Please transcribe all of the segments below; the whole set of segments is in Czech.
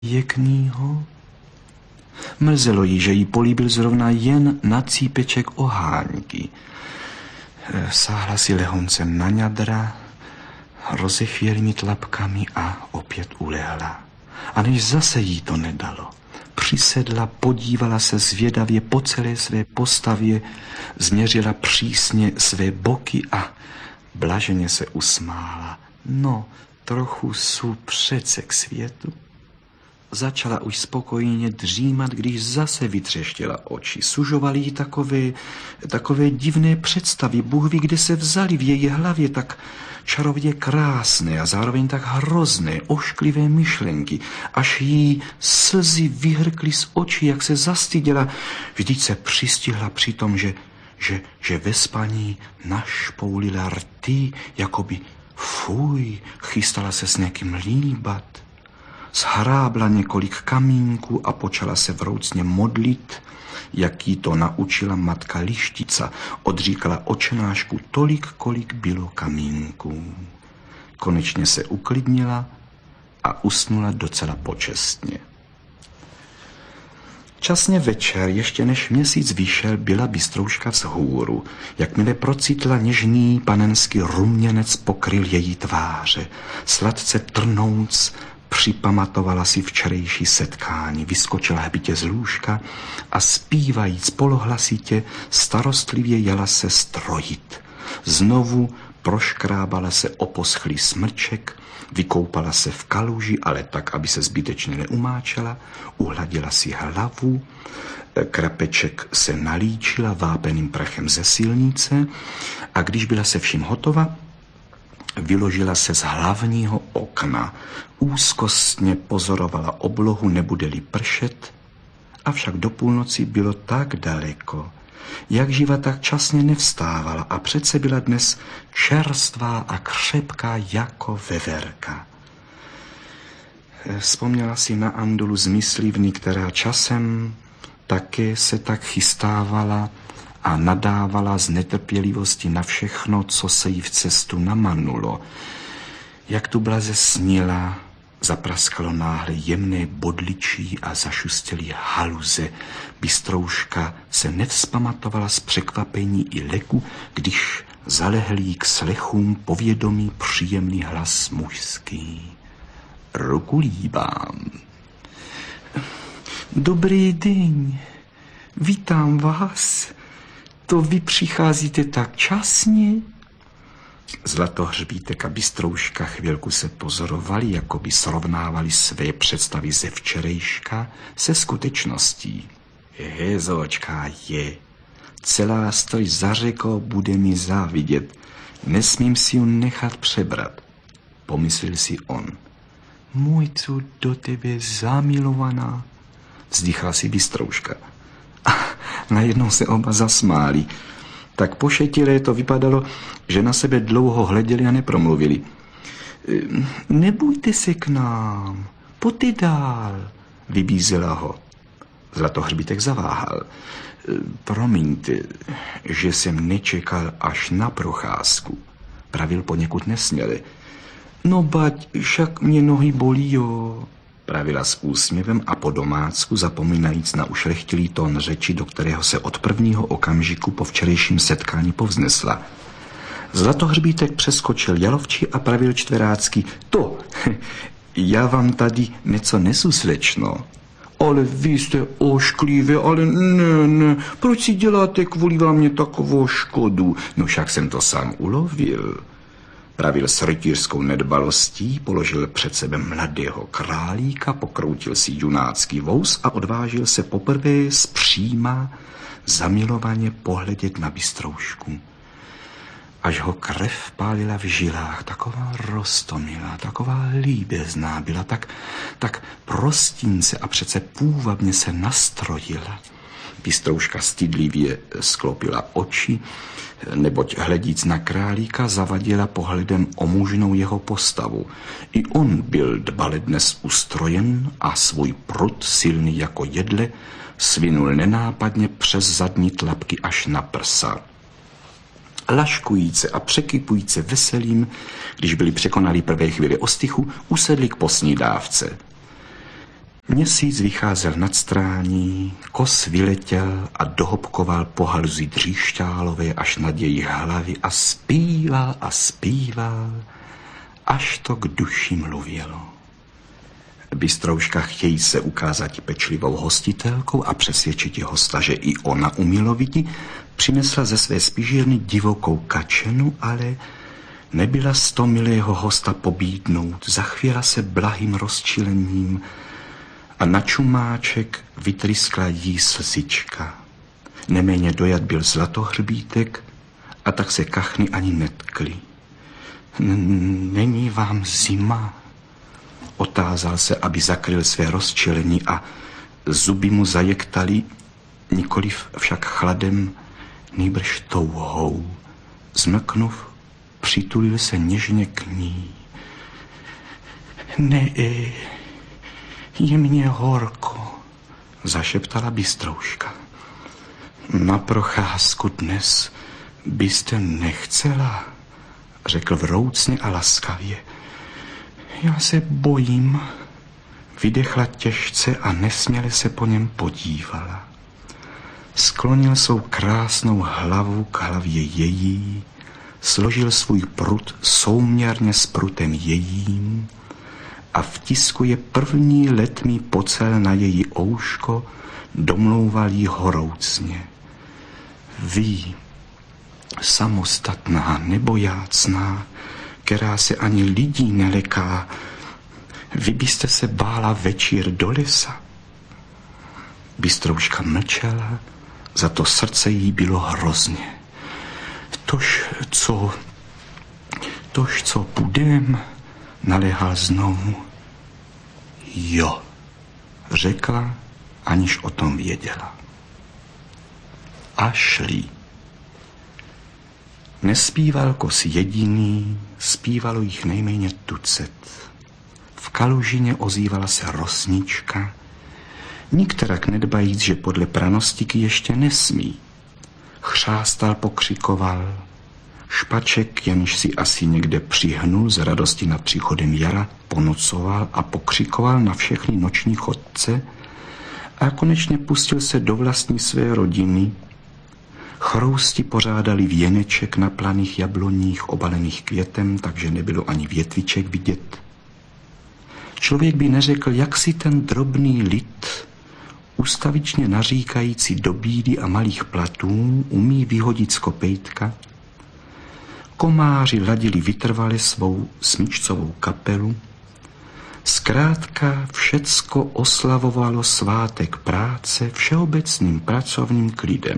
pěknýho. Mrzelo jí, že jí políbil zrovna jen na cípeček ohánky. Sáhla si lehoncem na ňadra, rozechvělými tlapkami a opět ulehla. A než zase jí to nedalo, přisedla, podívala se zvědavě po celé své postavě, změřila přísně své boky a blaženě se usmála. No, trochu jsou přece k světu. Začala už spokojně dřímat, když zase vytřeštěla oči. Sužovaly jí takové divné představy. Bůh ví, kde se vzaly v její hlavě tak čarovně krásné a zároveň tak hrozné, ošklivé myšlenky, až jí slzy vyhrkly z očí, jak se zastyděla. Vždyť se přistihla při tom, že ve spaní našpoulila rty, jakoby fuj, chystala se s někým líbat. Zhrábla několik kamínků a počala se vroucně modlit, jak jí to naučila matka Lištica. Odříkala očenášku tolik, kolik bylo kamínků. Konečně se uklidnila a usnula docela počestně. Časně večer, ještě než měsíc vyšel, byla bystrouška vzhůru. Jakmile procítla něžný panenský ruměnec pokryl její tváře. Sladce trnouc připamatovala si včerejší setkání, vyskočila hbitě z lůžka a zpívajíc polohlasitě starostlivě jela se strojit. Znovu proškrábala se o poschlý smrček, vykoupala se v kaluži, ale tak, aby se zbytečně neumáčela, uhladila si hlavu, krapeček se nalíčila vápeným prachem ze silnice a když byla se vším hotova, vyložila se z hlavního okna, úzkostně pozorovala oblohu, nebude-li pršet, avšak do půlnoci bylo tak daleko. Jak živa, tak časně nevstávala a přece byla dnes čerstvá a křepká jako veverka. Vzpomněla si na Andulu z myslivny, která časem také se tak chystávala a nadávala z netrpělivosti na všechno, co se jí v cestu namanulo. Jak tu blaze snila, zapraskalo náhle jemné bodličí a zašustělý haluze. Bystrouška se nevzpamatovala z překvapení i leku, když zalehlý k slechům povědomí příjemný hlas mužský. Ruku líbám. Dobrý den, vítám vás. To vy přicházíte tak časně? Zlatohřbítek a bystrouška chvilku se pozorovali, jako by srovnávali své představy ze včerejška se skutečností. Hezočka je. Celá stoj za řekou bude mi závidět. Nesmím si ji nechat přebrat, pomyslel si on. Můj cud do tebe zamilovaná, vzdychla si bystrouška. A najednou se oba zasmáli. Tak pošetilé to vypadalo, že na sebe dlouho hleděli a nepromluvili. Nebojte se k nám, pojďte dál, vybízela ho. Zlatohřbítek zaváhal. Promiňte, že jsem nečekal až na procházku, pravil poněkud nesměle. No bať, však mě nohy bolí, jo, pravila s úsměvem a po domácku zapomínajíc na ušlechtilý tón řeči, do kterého se od prvního okamžiku po včerejším setkání povznesla. Zlatohřbítek přeskočil jalovči a pravil čtverácky. To, já vám tady něco nesu, slečno. Ale vy jste ošklivé, ale ne, proč si děláte kvůli vám takovou škodu? No však jsem to sám ulovil. Pravil s rytířskou nedbalostí, položil před sebe mladého králíka, pokroutil si junácký vous a odvážil se poprvé zpříma zamilovaně pohledět na bystroušku. Až ho krev pálila v žilách, taková roztomilá, taková líbezná byla, tak prostínce a přece půvabně se nastrojila. Bystrouška stydlivě sklopila oči, neboť hledíc na králíka zavadila pohledem o mužnou jeho postavu. I on byl dbale dnes ustrojen a svůj prut, silný jako jedle, svinul nenápadně přes zadní tlapky až na prsa. Laškujíce a překypujíce veselým, když byli překonali prvé chvíli ostychu, usedli k posní dávce. Měsíc vycházel nad strání, kos vyletěl a dohopkoval po haluzí dříšťálové až nad jejich hlavy a zpíval, až to k duši mluvilo. Bystrouška chtějí se ukázat pečlivou hostitelkou a přesvědčit hosta, že i ona umiloviti, přinesla ze své spižírny divokou kačenu, ale nebyla z toho milého hosta pobídnout, zachvěla se blahým rozčilením a na čumáček vytryskla jí slzička. Neméně dojat byl Zlatohřbítek a tak se kachny ani netkly. Není vám zima? Otázal se, aby zakryl své rozčilení a zuby mu zajektaly, nikoliv však chladem, nýbrž touhou. Zmlknuv, přitulil se něžně k ní. Ne, je mně horko, zašeptala Bystrouška. Na procházku dnes byste nechcela, řekl vroucně a laskavě. Já se bojím, vydechla těžce a nesměle se po něm podívala. Sklonil svou krásnou hlavu k hlavě její, složil svůj prut souměrně s prutem jejím a vtiskuje první letmý pocel na její ouško, domlouval jí horoucně. Vy, samostatná, nebojácná, která se ani lidí neleká, vy byste se bála večír do lesa. Bystrouška mlčela, za to srdce jí bylo hrozně. Tož co budem, naléhal znovu. Jo, řekla, aniž o tom věděla. A šli. Nespíval kos jediný, zpívalo jich nejméně tucet. V kalužině ozývala se rosnička, nikterak nedbajíc, že podle pranostiky ještě nesmí. Chřástal, pokřikoval. Špaček, jenž si asi někde přihnul z radosti nad příchodem jara, ponocoval a pokřikoval na všechny noční chodce a konečně pustil se do vlastní své rodiny. Chrousti pořádali věneček na planých jabloních obalených květem, takže nebylo ani větviček vidět. Člověk by neřekl, jak si ten drobný lid, ustavičně naříkající do bídy a malých platů, umí vyhodit z kopejtka. Komáři ladili vytrvale svou smyčcovou kapelu. Zkrátka všecko oslavovalo svátek práce všeobecným pracovním klidem.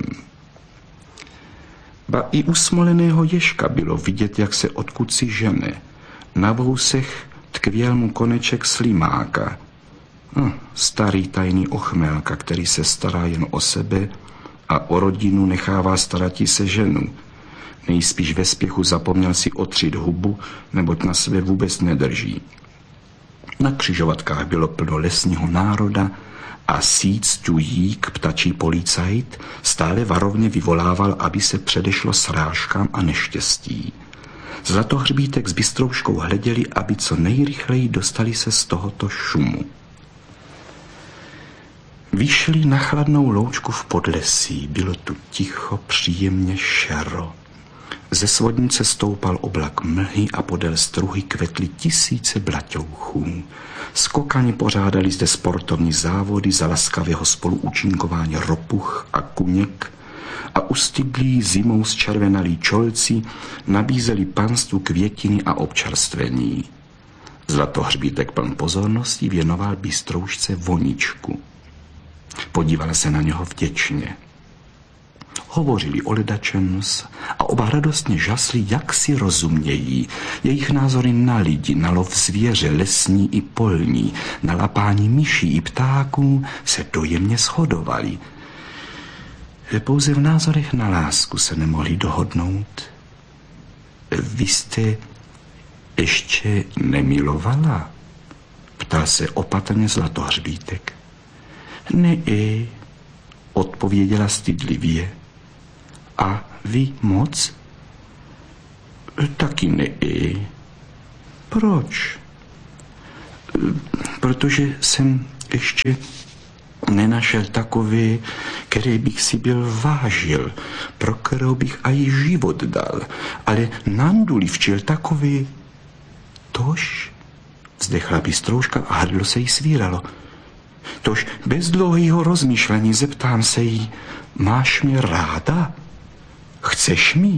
Ba i u smoleného ježka bylo vidět, jak se odkud si žene. Na vousech tkvěl mu koneček slimáka. Starý tajný ochmelka, který se stará jen o sebe a o rodinu nechává starati se ženu. Nejspíš ve spěchu zapomněl si otřít hubu, neboť na sebe vůbec nedrží. Na křižovatkách bylo plno lesního národa a síc tujík, ptačí policajt, stále varovně vyvolával, aby se předešlo srážkám a neštěstí. Zlatohřbítek s Bystrouškou hleděli, aby co nejrychleji dostali se z tohoto šumu. Vyšli na chladnou loučku v podlesí, bylo tu ticho, příjemně šero. Ze svodnice stoupal oblak mlhy a podél struhy kvetly tisíce blaťouchů. Skokani pořádali zde sportovní závody za laskavého spoluúčinkování ropuch a kuněk a ustydlí zimou zčervenalí čolci nabízeli panstvu květiny a občerstvení. Zlatohřbítek pln pozornosti věnoval Bystroušce voničku. Podívala se na něho vděčně. Hovořili o ledačems a oba radostně žasli, jak si rozumějí. Jejich názory na lidi, na lov zvěře, lesní i polní, na lapání myší i ptáků se dojemně shodovaly. Pouze v názorech na lásku se nemohli dohodnout. Vy jste ještě nemilovala? Ptal se opatrně Zlatohřbítek. Ne, odpověděla stydlivě. A vy moc? Taky ne. Proč? Protože jsem ještě nenašel takový, který bych si byl vážil, pro kterou bych aj život dal, ale Nanduli včel takový. Tož, vzdechla Bystrouška a hrdlo se jí svíralo. Tož bez dlouhého rozmýšlení zeptám se jí, máš mě ráda? Chceš mi?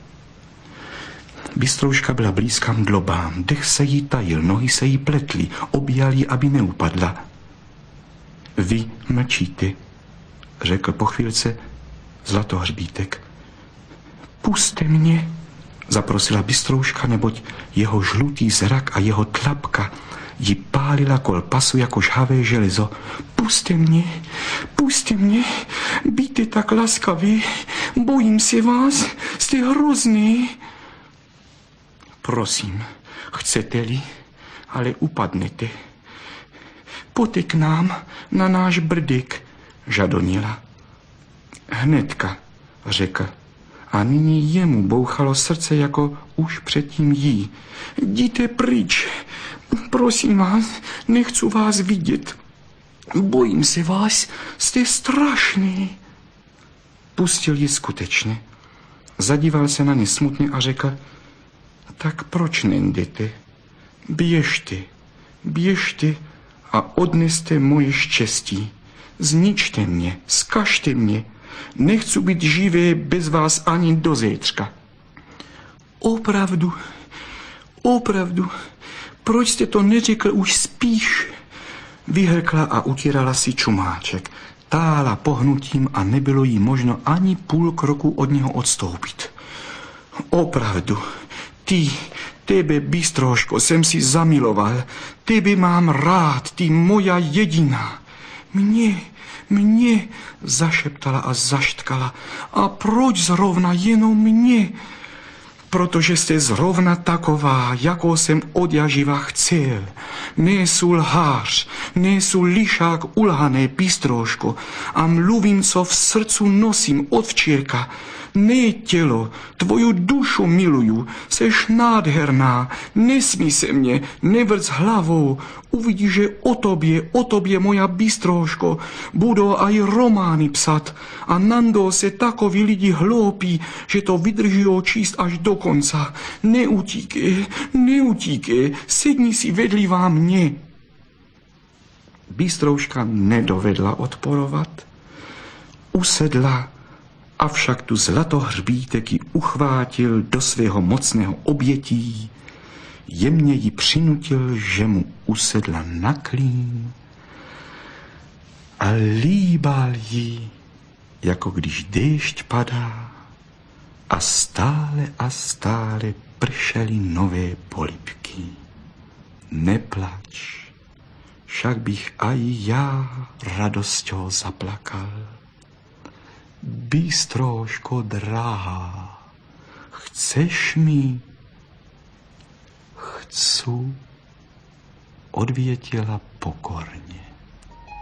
Bystrouška byla blízká mdlobám, dech se jí tajil, nohy se jí pletly, objal jí, aby neupadla. Vy mlčíte, řekl po chvílce Zlatohřbítek. Puste mě, zaprosila Bystrouška, neboť jeho žlutý zrak a jeho tlapka ji pálila kol pasu jako žhavé železo. Puste mě, býte tak laskaví, bojím se vás, jste hrozný. Prosím, chcete-li, ale upadnete. Pojďte k nám na náš brdek, žadonila. Hnedka, řekl. A nyní jemu bouchalo srdce jako už předtím jí. Jděte pryč, prosím vás, nechci vás vidět. Bojím se vás, jste strašný. Pustil ji skutečně. Zadíval se na ně smutně a řekl, tak proč nejdete? Běžte a odneste moje štěstí. Zničte mě, zkažte mě. Nechci být živý bez vás ani do zítřka. Opravdu, proč jste to neřekl už spíš? Vyhrkla a utírala si čumáček. Tála pohnutím a nebylo jí možno ani půl kroku od něho odstoupit. Opravdu, tebe, Bystrouško, jsem si zamiloval. Tebe mám rád, ty moja jediná. Mě, zašeptala a zaštkala. A proč zrovna jenom mě? Protože jste zrovna taková, jakou jsem odjaživa chcel. Nejsou lhář, nejsou lišák ulhané, Bystrouško, a mluvím, co v srdcu nosím od včírka. Ne tělo, tvoju dušu miluju, seš nádherná, nesmí se mě, nevrc hlavou, uvidíš, že o tobě, moja Bystrouško, budou aj romány psat a nandou se takoví lidi hloupí, že to vydrží číst až do konca. Neutíkej, sedni si vedlivá mě. Bystrouška nedovedla odporovat, usedla, avšak tu Zlatohřbítek ji uchvátil do svého mocného obětí, jemně ji přinutil, že mu usedla na klín a líbal ji, jako když déšť padá a stále pršely nové polibky. Neplač, však bych aj já radosťou zaplakal. Bystrouško drahá, chceš mi? Chcu, odvětila pokorně.